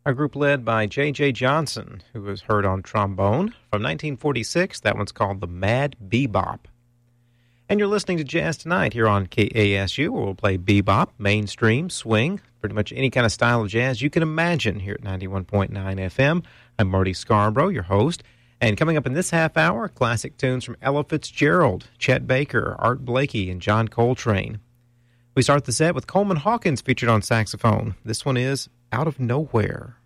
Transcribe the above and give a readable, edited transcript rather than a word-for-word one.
A group led by J.J. Johnson, who was heard on trombone. From 1946, that one's called the Mad Bebop. And you're listening to Jazz Tonight here on KASU, where we'll play bebop, mainstream, swing, pretty much any kind of style of jazz you can imagine here at 91.9 FM. I'm Marty Scarborough, your host. And coming up in this half hour, classic tunes from Ella Fitzgerald, Chet Baker, Art Blakey, and John Coltrane. We start the set with Coleman Hawkins featured on saxophone. This one is Out of Nowhere.